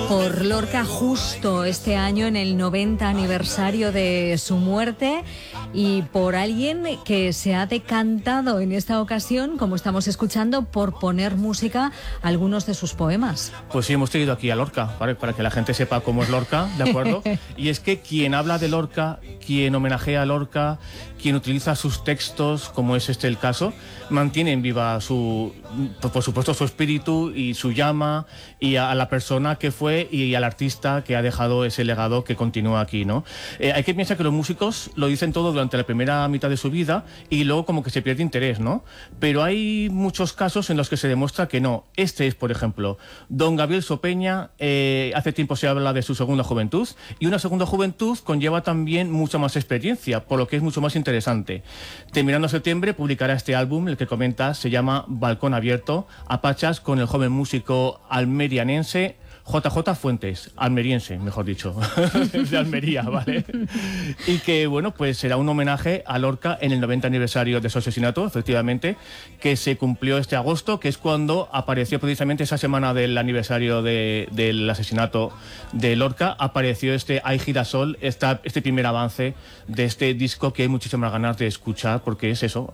Por Lorca justo este año en el 90 aniversario de su muerte y por alguien que se ha decantado en esta ocasión, como estamos escuchando, por poner música a algunos de sus poemas. Pues sí, hemos traído aquí a Lorca, ¿vale? Para que la gente sepa cómo es Lorca, ¿de acuerdo? Y es que quien habla de Lorca, quien homenajea a Lorca, quien utiliza sus textos, como es este el caso, mantienen viva por supuesto, su espíritu y su llama y a la persona que fue y al artista que ha dejado ese legado que continúa aquí, ¿no? Hay que pensar que los músicos lo dicen todo durante la primera mitad de su vida y luego como que se pierde interés, ¿no? Pero hay muchos casos en los que se demuestra que no. Este es, por ejemplo, don Gabriel Sopeña. Hace tiempo se habla de su segunda juventud y una segunda juventud conlleva también mucha más experiencia, por lo que es mucho más interesante. Terminando septiembre publicará este álbum, el que comentas, se llama Balcón Abierto, a pachas con el joven músico almerianense JJ Fuentes, almeriense, mejor dicho, de Almería, ¿vale? Y que, bueno, pues será un homenaje a Lorca en el 90 aniversario de su asesinato, efectivamente, que se cumplió este agosto, que es cuando apareció precisamente esa semana del aniversario del asesinato de Lorca, apareció este Ay Girasol, este primer avance de este disco que hay muchísimas ganas de escuchar, porque es eso,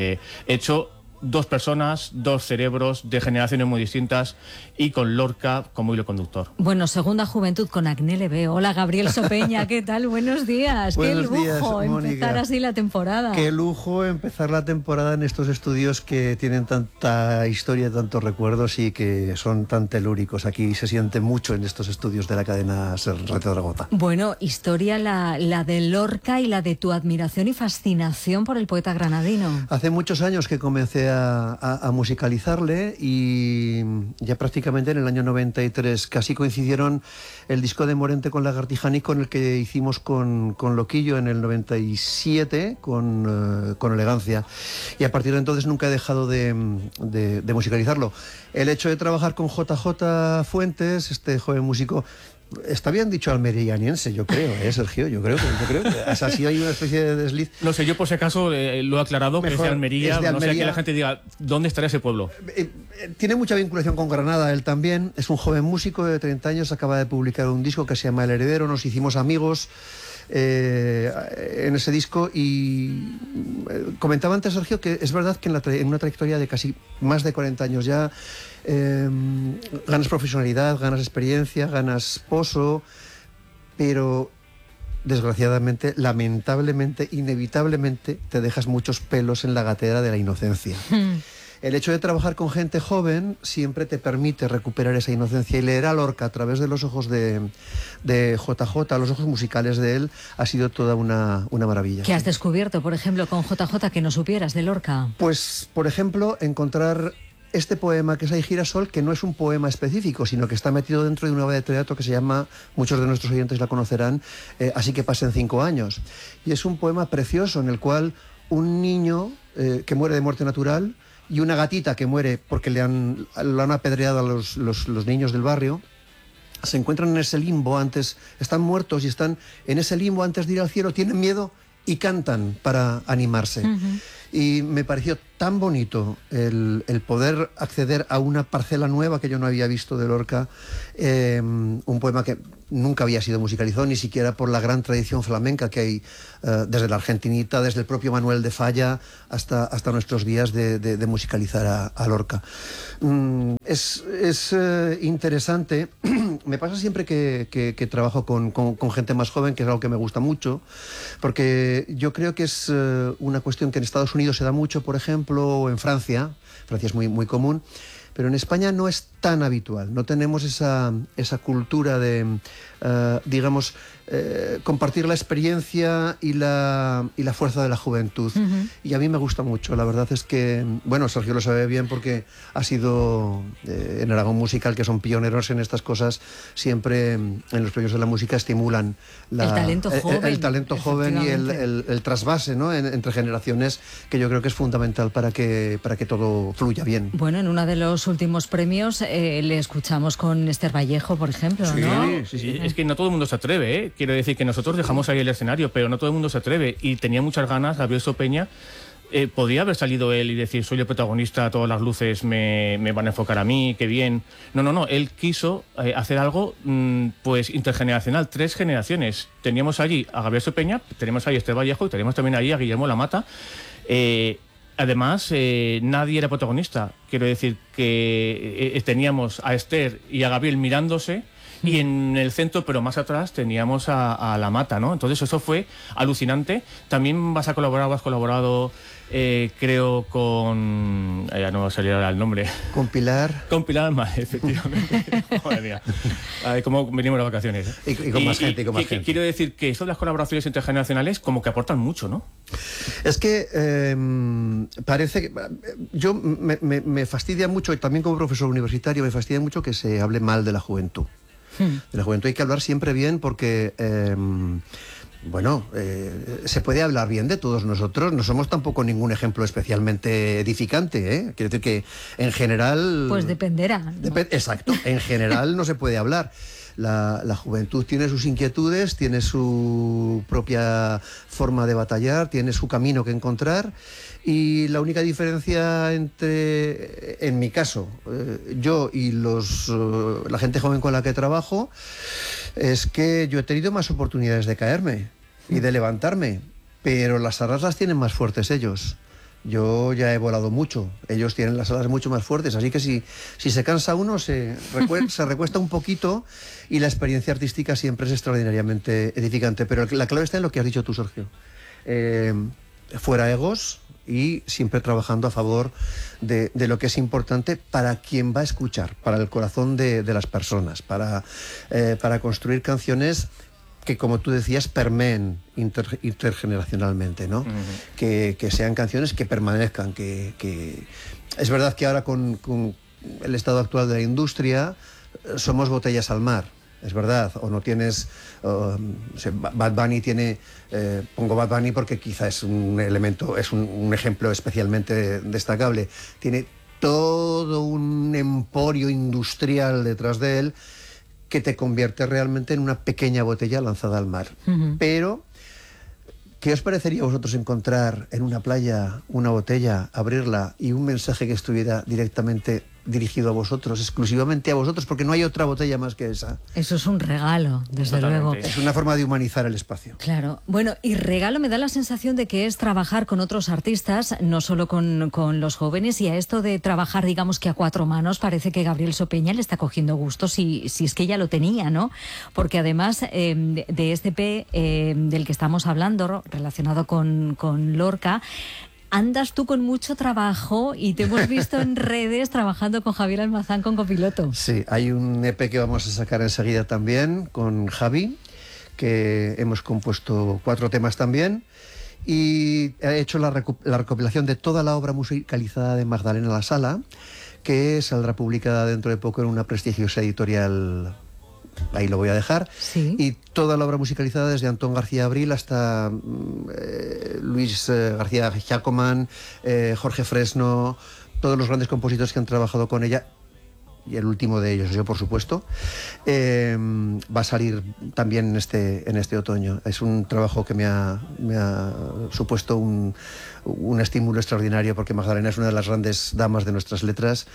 hecho dos personas, dos cerebros de generaciones muy distintas y con Lorca como hilo conductor. Bueno, segunda juventud con Acné Leve. Hola, Gabriel Sopeña, ¿qué tal? Buenos días. Buenos Qué días, lujo Mónica. empezar así la temporada. Qué lujo empezar la temporada en estos estudios que tienen tanta historia, tantos recuerdos y que son tan telúricos. Aquí se siente mucho en estos estudios de la cadena Ser Radio Dragota. Bueno, historia la de Lorca y la de tu admiración y fascinación por el poeta granadino. Hace muchos años que comencé a musicalizarle y ya prácticamente en el año 93 casi coincidieron el disco de Morente con Lagartijani con el que hicimos con Loquillo en el 97 con Elegancia, y a partir de entonces nunca he dejado de musicalizarlo. El hecho de trabajar con JJ Fuentes, este joven músico, está bien dicho almerianiense, yo creo, Sergio, yo creo que así hay una especie de desliz. No sé, yo por si acaso lo he aclarado, mejor, que es de Almería, no sé, que la gente diga, ¿dónde estará ese pueblo? Tiene mucha vinculación con Granada, él también, es un joven músico de 30 años, acaba de publicar un disco que se llama El Heredero, nos hicimos amigos en ese disco y comentaba antes, Sergio, que es verdad que en una trayectoria de casi más de 40 años ya ganas profesionalidad, ganas experiencia, ganas pozo, pero desgraciadamente, lamentablemente, inevitablemente te dejas muchos pelos en la gatera de la inocencia. El hecho de trabajar con gente joven siempre te permite recuperar esa inocencia, y leer a Lorca a través de los ojos de JJ, los ojos musicales de él, ha sido toda una maravilla. ¿Qué has descubierto, por ejemplo, con JJ que no supieras de Lorca? Pues, por ejemplo, encontrar este poema que es Ay Girasol, que no es un poema específico, sino que está metido dentro de una obra de teatro que se llama, muchos de nuestros oyentes la conocerán, Así que pasen 5 años. Y es un poema precioso en el cual un niño que muere de muerte natural y una gatita que muere porque lo han apedreado a los niños del barrio, se encuentran en ese limbo antes, están muertos y están en ese limbo antes de ir al cielo, tienen miedo y cantan para animarse. Y me pareció tan bonito el poder acceder a una parcela nueva que yo no había visto de Lorca, un poema que nunca había sido musicalizado, ni siquiera por la gran tradición flamenca que hay desde la Argentinita, desde el propio Manuel de Falla hasta nuestros días de musicalizar a Lorca. Es interesante, me pasa siempre que trabajo con gente más joven, que es algo que me gusta mucho, porque yo creo que es una cuestión que en Estados Unidos se da mucho, por ejemplo, o en Francia es muy, muy común, pero en España no es tan habitual, no tenemos esa cultura de, digamos, compartir la experiencia y la fuerza de la juventud. Y a mí me gusta mucho, la verdad es que, bueno, Sergio lo sabe bien porque ha sido en Aragón Musical, que son pioneros en estas cosas, siempre en los premios de la música estimulan el talento joven, el talento joven y el trasvase, ¿no? entre generaciones, que yo creo que es fundamental para que todo fluya bien. Bueno, en uno de los últimos premios le escuchamos con Esther Vallejo, por ejemplo, sí, ¿no? Sí. Es que no todo el mundo se atreve, ¿eh? Quiero decir que nosotros dejamos ahí el escenario, pero no todo el mundo se atreve, y tenía muchas ganas Gabriel Sopeña Podría haber salido él y decir, soy el protagonista, todas las luces me van a enfocar a mí, qué bien. No, él quiso hacer algo pues intergeneracional, 3 generaciones. Teníamos allí a Gabriel Sopeña, tenemos ahí a Esther Vallejo y tenemos también ahí a Guillermo Lamata. Además, nadie era protagonista. Quiero decir que teníamos a Esther y a Gabriel mirándose, y en el centro, pero más atrás, teníamos a Lamata, ¿no? Entonces eso fue alucinante. También has colaborado, creo, con... ya no va a salir ahora el nombre. Con Pilar. Con Pilar Alma, efectivamente. Joder, mía. Cómo venimos las vacaciones. Y con más gente, Quiero decir que esto de las colaboraciones intergeneracionales como que aportan mucho, ¿no? Es que parece que... Yo me fastidia mucho, y también como profesor universitario, me fastidia mucho que se hable mal de la juventud. De la juventud hay que hablar siempre bien porque... se puede hablar bien de todos nosotros, no somos tampoco ningún ejemplo especialmente edificante, ¿eh? Quiero decir que en general... Pues dependerá, ¿no? Exacto, en general no se puede hablar. La juventud tiene sus inquietudes, tiene su propia forma de batallar, tiene su camino que encontrar, y la única diferencia entre, en mi caso, yo y la gente joven con la que trabajo, es que yo he tenido más oportunidades de caerme y de levantarme, pero las alas las tienen más fuertes ellos. Yo ya he volado mucho, ellos tienen las alas mucho más fuertes, así que si se cansa uno, se recuesta un poquito, y la experiencia artística siempre es extraordinariamente edificante. Pero la clave está en lo que has dicho tú, Sergio. Fuera egos y siempre trabajando a favor de lo que es importante para quien va a escuchar, para el corazón de las personas, para construir canciones que, como tú decías, permeen intergeneracionalmente, ¿no? Uh-huh. Que sean canciones que permanezcan, que... Es verdad que ahora con el estado actual de la industria somos botellas al mar, es verdad, o no tienes... Bad Bunny tiene... pongo Bad Bunny porque quizá es un elemento, es un ejemplo especialmente destacable. Tiene todo un emporio industrial detrás de él que te convierte realmente en una pequeña botella lanzada al mar. Uh-huh. Pero, ¿qué os parecería a vosotros encontrar en una playa una botella, abrirla y un mensaje que estuviera directamente dirigido a vosotros, exclusivamente a vosotros, porque no hay otra botella más que esa? Eso es un regalo, desde luego. Es una forma de humanizar el espacio. Claro. Bueno, y regalo me da la sensación de que es trabajar con otros artistas, no solo con los jóvenes, y a esto de trabajar, digamos que a 4 manos, parece que Gabriel Sopeña le está cogiendo gusto, si es que ya lo tenía, ¿no? Porque además de este EP del que estamos hablando, relacionado con Lorca, andas tú con mucho trabajo y te hemos visto en redes trabajando con Javier Almazán, con Copiloto. Sí, hay un EP que vamos a sacar enseguida también con Javi, que hemos compuesto 4 temas también, y he hecho la recopilación de toda la obra musicalizada de Magdalena La Sala, que saldrá publicada dentro de poco en una prestigiosa editorial. Ahí lo voy a dejar. Sí. Y toda la obra musicalizada, desde Antón García Abril hasta Luis García Giacoman, Jorge Fresno, todos los grandes compositores que han trabajado con ella, y el último de ellos, yo por supuesto, va a salir también en este otoño. Es un trabajo que me ha supuesto un estímulo extraordinario, porque Magdalena es una de las grandes damas de nuestras letras,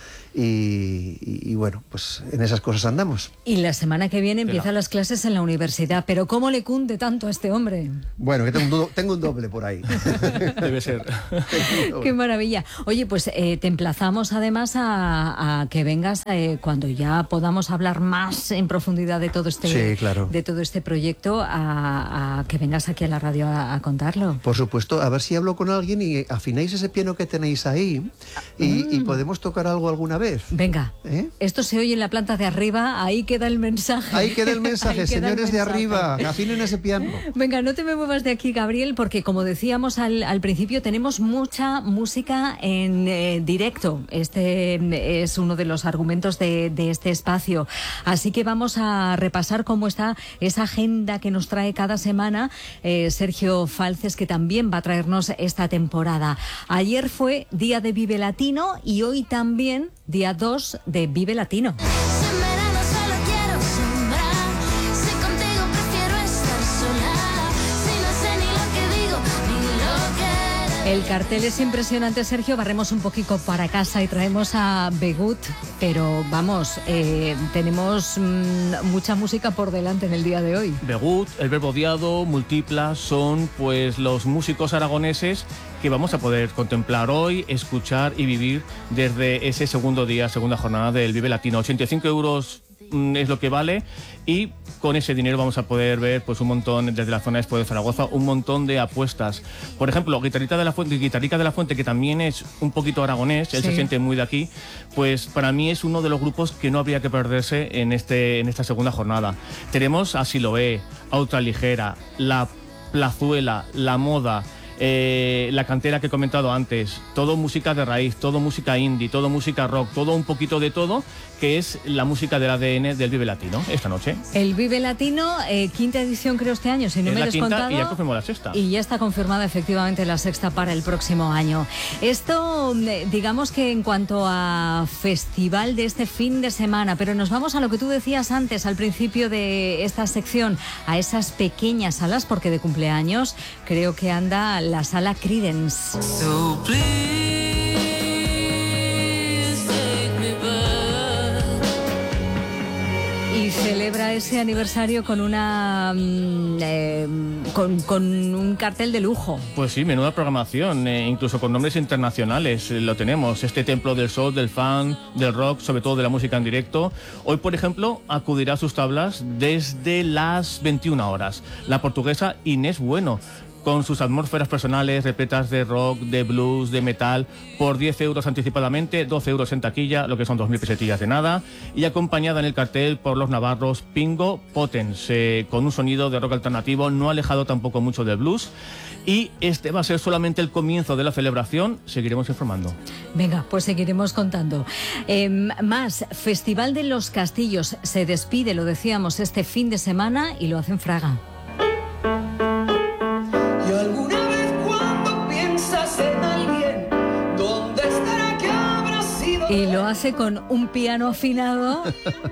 y bueno, pues en esas cosas andamos. Y la semana que viene empiezan las clases en la universidad, pero ¿cómo le cunde tanto a este hombre? Bueno, que tengo un doble por ahí. Debe ser. Qué maravilla. Oye, pues te emplazamos además a que vengas cuando ya podamos hablar más en profundidad de todo este, sí, claro, de todo este proyecto, a que vengas aquí a la radio a contarlo. Por supuesto, a ver si hablo con alguien y afináis ese piano que tenéis ahí y podemos tocar algo alguna vez. Venga, esto se oye en la planta de arriba, ahí queda el mensaje. Ahí queda el mensaje, señores de arriba, afinen ese piano. Venga, no te me muevas de aquí, Gabriel, porque como decíamos al principio, tenemos mucha música en directo. Este es uno de los argumentos de este espacio. Así que vamos a repasar cómo está esa agenda que nos trae cada semana Sergio Falces, que también va a traernos esta temporada. Ayer fue día de Vive Latino y hoy también día 2 de Vive Latino. El cartel es impresionante, Sergio. Barremos un poquito para casa y traemos a Begut, pero vamos, tenemos mucha música por delante en el día de hoy. Begut, El Verbo Odiado, Multipla son pues los músicos aragoneses que vamos a poder contemplar hoy, escuchar y vivir desde ese segundo día, segunda jornada del Vive Latino. 85 euros es lo que vale, y con ese dinero vamos a poder ver pues un montón, desde la zona Expo de Zaragoza, un montón de apuestas. Por ejemplo, Guitarrica de la Fuente, que también es un poquito aragonés, él se siente muy de aquí, pues para mí es uno de los grupos que no habría que perderse en esta segunda jornada. Tenemos a Siloé, a Ultraligera, La Plazuela, La Moda, La Cantera que he comentado antes, todo música de raíz, todo música indie, todo música rock, todo un poquito de todo, que es la música del ADN del Vive Latino esta noche. El Vive Latino, quinta edición creo este año, si no me he descontado. Y ya confirmó la sexta. Y ya está confirmada efectivamente la sexta para el próximo año. Esto, digamos que en cuanto a festival de este fin de semana, pero nos vamos a lo que tú decías antes, al principio de esta sección, a esas pequeñas salas, porque de cumpleaños creo que anda la sala Creedence. So please take me back. Y celebra ese aniversario con una con un cartel de lujo. Pues sí, menuda programación, incluso con nombres internacionales lo tenemos. Este templo del soul, del funk, del rock, sobre todo de la música en directo. Hoy, por ejemplo, acudirá a sus tablas desde las 21 horas. La portuguesa Inés Bueno, con sus atmósferas personales repletas de rock, de blues, de metal, por 10 euros anticipadamente, 12 euros en taquilla, lo que son 2.000 pesetillas de nada, y acompañada en el cartel por los navarros Pingo Potens, con un sonido de rock alternativo no alejado tampoco mucho del blues. Y este va a ser solamente el comienzo de la celebración, seguiremos informando. Venga, pues seguiremos contando. Más, Festival de los Castillos se despide, lo decíamos, este fin de semana, y lo hace en Fraga. Y alguna vez cuando piensas en alguien, ¿dónde estará? ¿Qué habrá sido? Y lo hace con un piano afinado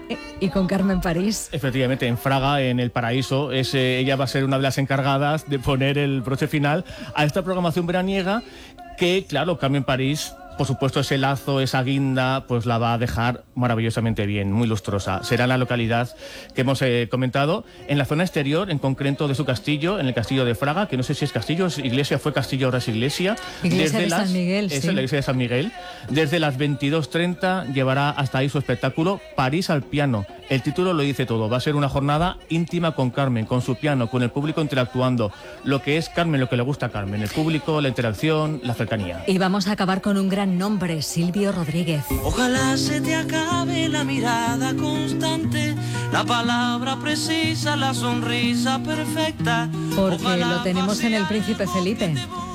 y con Carmen París. Efectivamente, en Fraga, en El Paraíso, ella va a ser una de las encargadas de poner el broche final a esta programación veraniega que, claro, Carmen París, por supuesto, ese lazo, esa guinda, pues la va a dejar maravillosamente bien, muy lustrosa. Será en la localidad que hemos comentado, en la zona exterior, en concreto de su castillo, en el castillo de Fraga, que no sé si es castillo, es iglesia, fue castillo, ahora es iglesia. Iglesia de San Miguel, sí. Es la iglesia de San Miguel. Desde las 22:30 llevará hasta ahí su espectáculo París al piano. El título lo dice todo, va a ser una jornada íntima con Carmen, con su piano, con el público interactuando. Lo que es Carmen, lo que le gusta a Carmen, el público, la interacción, la cercanía. Y vamos a acabar con un gran nombre, Silvio Rodríguez. Ojalá se te acabe la mirada constante, la palabra precisa, la sonrisa perfecta. Porque lo tenemos en el Príncipe Felipe.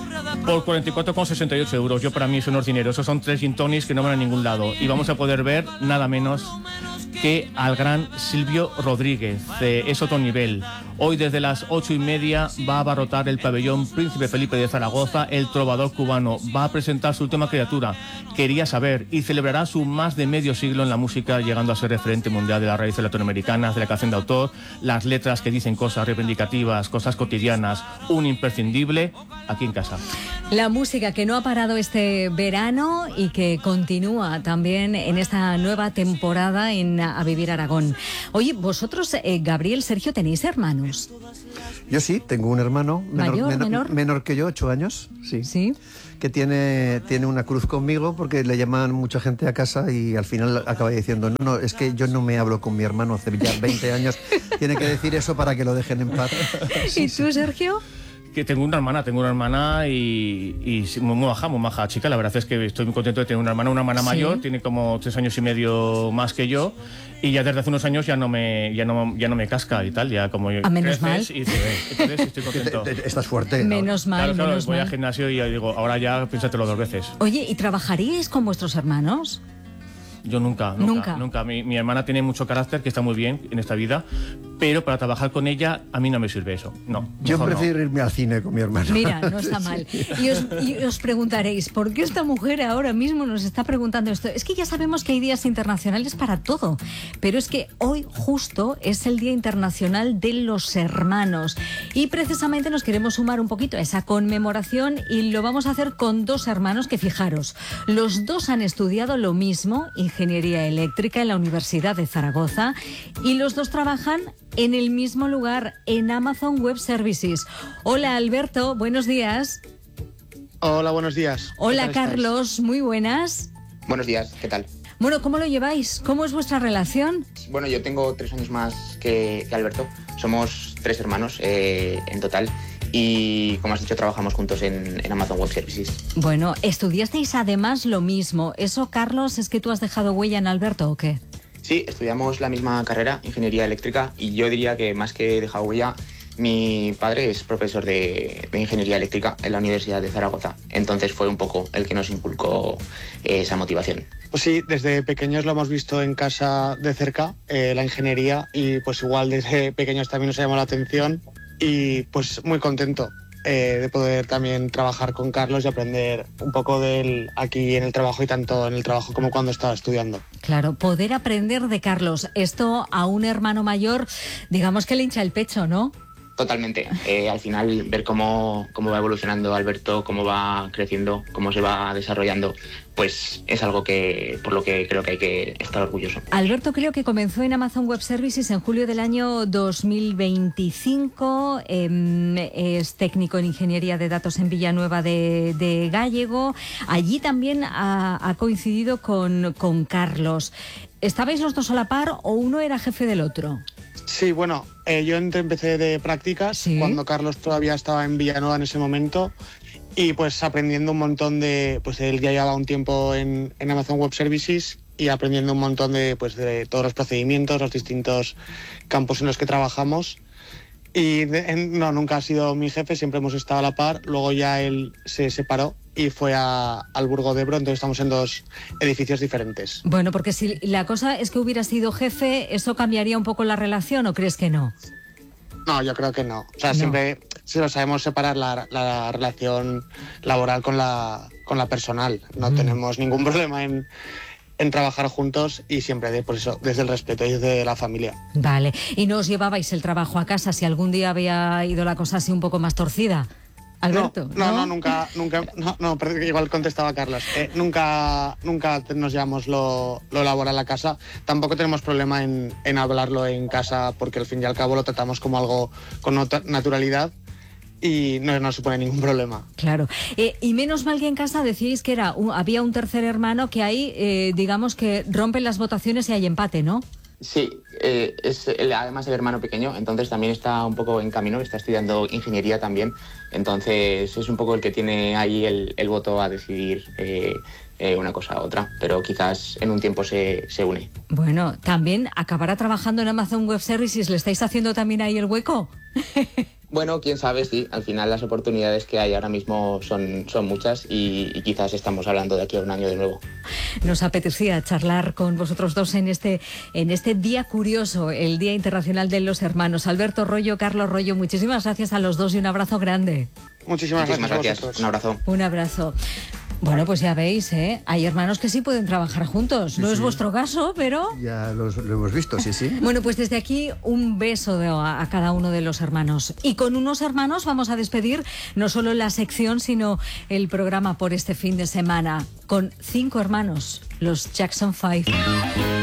Por 44,68 euros. Yo, para mí eso no es dinero, esos son 3 gin tonics que no van a ningún lado. Y vamos a poder ver nada menos que al gran Silvio Rodríguez. Es otro nivel. Hoy desde las 8:30 va a abarrotar el pabellón Príncipe Felipe de Zaragoza. El trovador cubano va a presentar su última criatura, Quería Saber, y celebrará su más de medio siglo en la música, llegando a ser referente mundial de las raíces latinoamericanas, de la canción de autor, las letras que dicen cosas reivindicativas, cosas cotidianas, un imprescindible aquí en casa. La música que no ha parado este verano y que continúa también en esta nueva temporada en A Vivir Aragón. Oye, vosotros, Gabriel, Sergio, ¿tenéis hermanos? Yo sí, tengo un hermano menor que yo, 8 años, sí. Que tiene una cruz conmigo porque le llaman mucha gente a casa y al final acaba diciendo, no, es que yo no me hablo con mi hermano hace ya 20 años, tiene que decir eso para que lo dejen en paz. ¿Y tú, Sergio? Que tengo una hermana y muy maja chica. La verdad es que estoy muy contento de tener una hermana mayor, tiene como 3 años y medio más que yo, y ya desde hace unos años ya no me casca y tal, ya como menos mal. Y entonces estoy contento. Estás fuerte. Menos mal, claro, menos voy mal. al gimnasio y digo, ahora ya piénsatelo 2 veces. Oye, ¿y trabajaríais con vuestros hermanos? Yo nunca. Mi hermana tiene mucho carácter, que está muy bien en esta vida, pero para trabajar con ella a mí no me sirve eso. No. Yo mejor prefiero no. irme al cine con mi hermano. Mira, no está mal. Y os preguntaréis, ¿por qué esta mujer ahora mismo nos está preguntando esto? Es que ya sabemos que hay días internacionales para todo, pero es que hoy justo es el Día Internacional de los Hermanos y precisamente nos queremos sumar un poquito a esa conmemoración y lo vamos a hacer con dos hermanos que, fijaros, los dos han estudiado lo mismo, ingeniería eléctrica en la Universidad de Zaragoza, y los dos trabajan en el mismo lugar, en Amazon Web Services. Hola Alberto, buenos días. Hola, buenos días. Hola Carlos, muy buenas. Buenos días, ¿qué tal? Bueno, ¿cómo lo lleváis? ¿Cómo es vuestra relación? Bueno, yo tengo 3 años más que Alberto. Somos 3 hermanos en total. Y como has dicho, trabajamos juntos en Amazon Web Services. Bueno, estudiasteis además lo mismo. ¿Eso, Carlos, es que tú has dejado huella en Alberto o qué? Sí, estudiamos la misma carrera, ingeniería eléctrica, y yo diría que más que dejar huella, mi padre es profesor de ingeniería eléctrica en la Universidad de Zaragoza. Entonces fue un poco el que nos inculcó esa motivación. Pues sí, desde pequeños lo hemos visto en casa de cerca, la ingeniería, y pues igual desde pequeños también nos ha llamado la atención y pues muy contento de poder también trabajar con Carlos y aprender un poco de él aquí en el trabajo, y tanto en el trabajo como cuando estaba estudiando. Claro, poder aprender de Carlos. Esto a un hermano mayor, digamos que le hincha el pecho, ¿no? Totalmente. Al final, ver cómo va evolucionando Alberto, cómo va creciendo, cómo se va desarrollando, pues es algo por lo que creo que hay que estar orgulloso. Alberto creo que comenzó en Amazon Web Services en julio del año 2025. Es técnico en ingeniería de datos en Villanueva de Gállego. Allí también ha coincidido con Carlos. ¿Estabais los dos a la par o uno era jefe del otro? Sí, bueno, yo empecé de prácticas, ¿sí?, cuando Carlos todavía estaba en Villanueva en ese momento, y pues aprendiendo un montón pues él ya llevaba un tiempo en Amazon Web Services y aprendiendo un montón de todos los procedimientos, los distintos campos en los que trabajamos. Y no, nunca ha sido mi jefe, siempre hemos estado a la par. Luego ya él se separó y fue al Burgo de Ebro, entonces estamos en 2 edificios diferentes. Bueno, porque si la cosa es que hubiera sido jefe, ¿eso cambiaría un poco la relación o crees que no? No, yo creo que no. O sea, no. Siempre lo sabemos separar la relación laboral con la personal. No tenemos ningún problema en trabajar juntos, y siempre por eso, desde el respeto y desde la familia. Vale. ¿Y no os llevabais el trabajo a casa si algún día había ido la cosa así un poco más torcida? Alberto. No, nunca, pero igual contestaba Carlos. Nunca nos llevamos lo laboral a casa. Tampoco tenemos problema en hablarlo en casa, porque al fin y al cabo lo tratamos como algo con naturalidad. Y no supone ningún problema. Claro. Y menos mal que en casa decíais que había un tercer hermano, que ahí, digamos que rompen las votaciones y hay empate, ¿no? Sí, es además el hermano pequeño, entonces también está un poco en camino, está estudiando ingeniería también, entonces es un poco el que tiene ahí el voto a decidir una cosa u otra, pero quizás en un tiempo se une. Bueno, también acabará trabajando en Amazon Web Services, ¿le estáis haciendo también ahí el hueco? Bueno, quién sabe, sí. Al final las oportunidades que hay ahora mismo son muchas y quizás estamos hablando de aquí a un año de nuevo. Nos apetecía charlar con vosotros dos en este día curioso, el Día Internacional de los Hermanos. Alberto Rollo, Carlos Rollo, muchísimas gracias a los dos y un abrazo grande. Muchísimas gracias. Un abrazo. Un abrazo. Bueno, pues ya veis, hay hermanos que sí pueden trabajar juntos. No es vuestro caso, pero... Ya lo hemos visto, sí. Bueno, pues desde aquí un beso a cada uno de los hermanos. Y con unos hermanos vamos a despedir no solo la sección, sino el programa por este fin de semana. Con 5 hermanos, los Jackson 5.